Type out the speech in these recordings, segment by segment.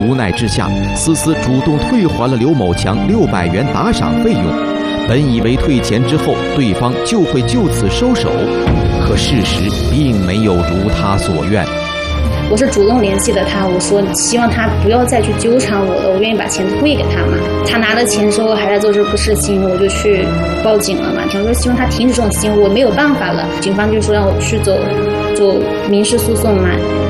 无奈之下，思思主动退还了刘某强600元打赏费用。本以为退钱之后对方就会就此收手，可事实并没有如他所愿。 我是主动联系的他，我说希望他不要再去纠缠我了，我愿意把钱退给他嘛。他拿了钱之后还在做这个事情，我就去报警了嘛。我说希望他停止这种行为，我没有办法了。警方就说让我去走民事诉讼嘛。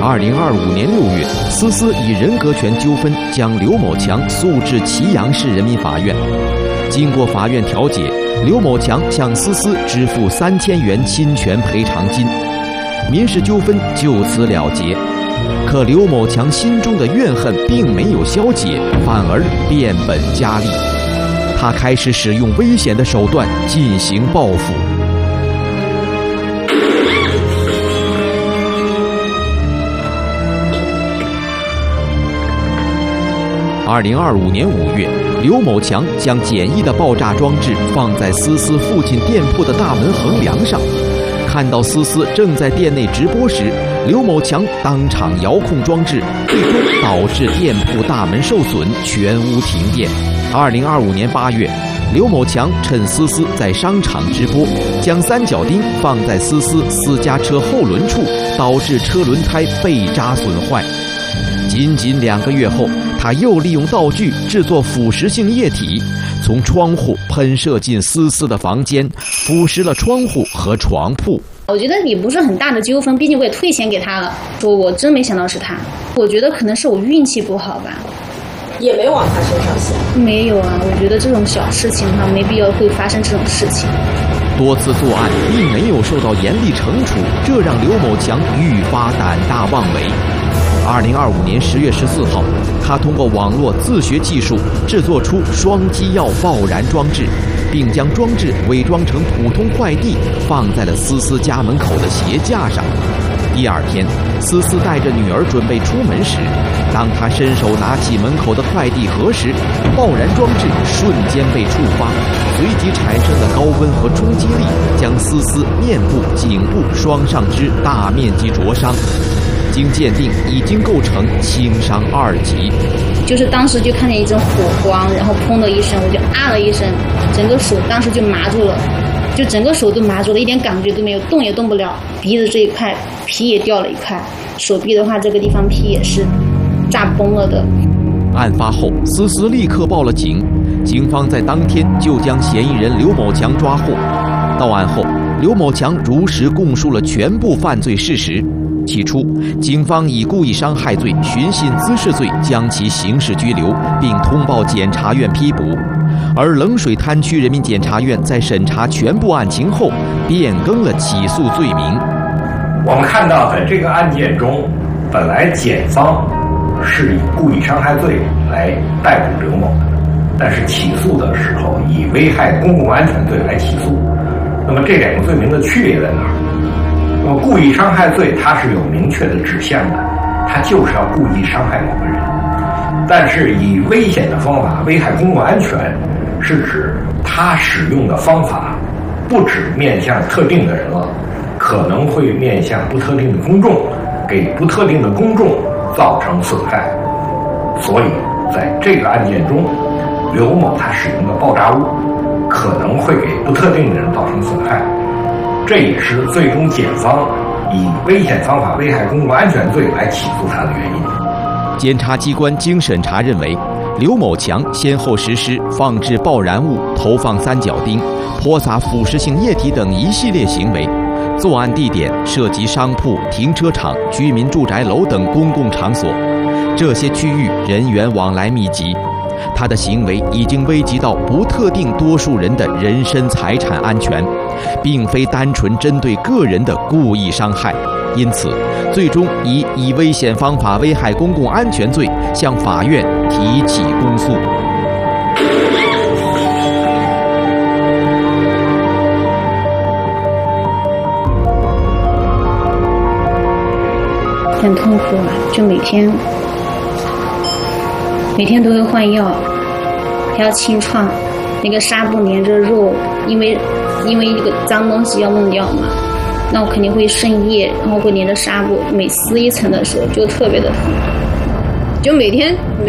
2025年6月，思思以人格权纠纷将刘某强诉至祁阳市人民法院。经过法院调解，刘某强向思思支付3000元侵权赔偿金，民事纠纷就此了结。可刘某强心中的怨恨并没有消解，反而变本加厉。他开始使用危险的手段进行报复。2025年5月，刘某强将简易的爆炸装置放在思思父亲店铺的大门横梁上。看到思思正在店内直播时，刘某强当场遥控装置，最终导致店铺大门受损，全屋停电。2025年8月，刘某强趁思思在商场直播，将三角钉放在思思私家车后轮处，导致车轮胎被扎损坏。仅2个月后，他又利用道具制作腐蚀性液体，从窗户喷射进思思的房间，腐蚀了窗户和床铺。 我觉得也不是很大的纠纷，毕竟我也退钱给他了。说我真没想到是他，我觉得可能是我运气不好吧。 也没往他身上想。 没有啊，我觉得这种小事情的话，没必要会发生这种事情。 多次作案并没有受到严厉惩处，这让刘某强愈发胆大妄为。2025年10月14号，他通过网络自学技术制作出双击药爆燃装置，并将装置伪装成普通快递，放在了思思家门口的鞋架上。第二天，思思带着女儿准备出门时，当他伸手拿起门口的快递盒时，爆燃装置瞬间被触发，随即产生的高温和冲击力将思思面部、颈部双上肢大面积灼伤。经鉴定，已经构成轻伤2级。 就是当时就看见一阵火光，然后砰的一声，我就啊了一声，整个手当时就麻住了，就整个手都麻住了，一点感觉都没有，动也动不了。鼻子这一块皮也掉了一块，手臂的话这个地方皮也是炸崩了的。 案发后，思思立刻报了警，警方在当天就将嫌疑人刘某强抓获。到案后，刘某强如实供述了全部犯罪事实。起初，警方以故意伤害罪、寻衅滋事罪将其刑事拘留，并通报检察院批捕。而冷水滩区人民检察院在审查全部案情后，变更了起诉罪名。 我们看到在这个案件中，本来检方是以故意伤害罪来逮捕刘某的，但是起诉的时候以危害公共安全罪来起诉。那么这两个罪名的区别在哪儿？那么故意伤害罪它是有明确的指向的，它就是要故意伤害某个人。但是以危险的方法危害公共安全，是指他使用的方法不只面向特定的人了，可能会面向不特定的公众，给不特定的公众造成损害。所以在这个案件中，刘某他使用的爆炸物可能会给不特定的人造成损害，这也是最终检方以危险方法危害公共安全罪来起诉他的原因。 检察机关经审查认为，刘某强先后实施放置爆燃物、投放三角钉、泼洒腐蚀性液体等一系列行为。作案地点涉及商铺、停车场、居民住宅楼等公共场所，这些区域人员往来密集。他的行为已经危及到不特定多数人的人身财产安全，并非单纯针对个人的故意伤害。因此，最终以危险方法危害公共安全罪向法院提起公诉。 很痛苦啊，就每天都会换药，还要清创，那个纱布连着肉，因为一个脏东西要弄掉嘛，那我肯定会渗液，然后会连着纱布，每撕一层的时候就特别的疼，就每天